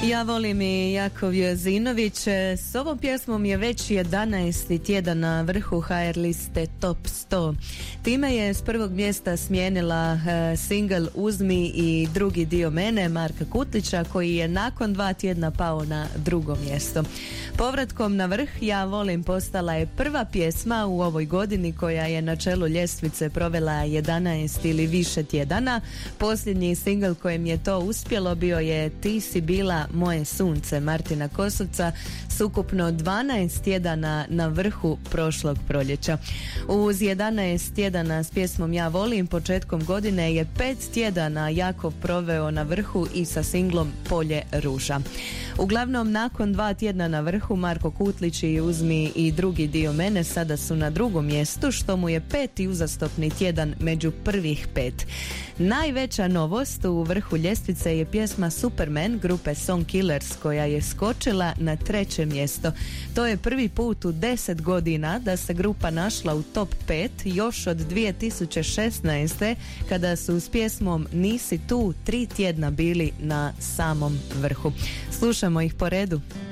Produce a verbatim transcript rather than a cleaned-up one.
Ja volim i Jakov Jozinović. S ovom pjesmom je već jedanaesti tjedan na vrhu ha er liste Top sto. Time je s prvog mjesta smijenila uh, single Uzmi i drugi dio mene Marka Kutlića, koji je nakon dva tjedna pao na drugo mjesto. Povratkom na vrh Ja volim postala je prva pjesma u ovoj godini koja je na čelu ljestvice provela jedanaest ili više tjedana. Posljednji single kojem je to uspjelo bio je Ti si bila moje sunce Martina Kosovca s ukupno dvanaest tjedana na vrhu prošlog proljeća. Uz jedanaest tjedana s pjesmom Ja volim početkom godine je pet tjedana Jakov proveo na vrhu i sa singlom Polje ruža. Uglavnom, nakon dva tjedna na vrhu Marko Kutlić i Uzmi i drugi dio mene sada su na drugom mjestu, što mu je peti uzastopni tjedan među prvih pet. Najveća novost u vrhu ljestvice je pjesma Superman grupe Song Killers, koja je skočila na treće mjesto. To je prvi put u deset godina da se grupa našla u top pet, još od dvije tisuće šesnaeste kada su s pjesmom Nisi tu tri tjedna bili na samom vrhu. Slušamo ih po redu.